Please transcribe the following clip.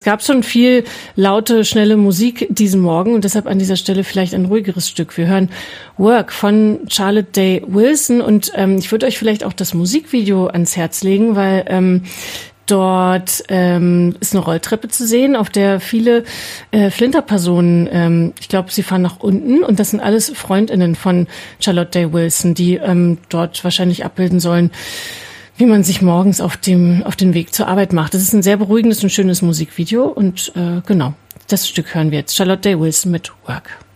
gab schon viel laute, schnelle Musik diesen Morgen und deshalb an dieser Stelle vielleicht ein ruhigeres Stück. Wir hören Work von Charlotte Day Wilson und ich würde euch vielleicht auch das Musikvideo ans Herz legen, weil dort ist eine Rolltreppe zu sehen, auf der viele Flinterpersonen, ich glaube, sie fahren nach unten und das sind alles FreundInnen von Charlotte Day Wilson, die dort wahrscheinlich abbilden sollen, wie man sich morgens auf den Weg zur Arbeit macht. Das ist ein sehr beruhigendes und schönes Musikvideo und genau, das Stück hören wir jetzt. Charlotte Day Wilson mit Work.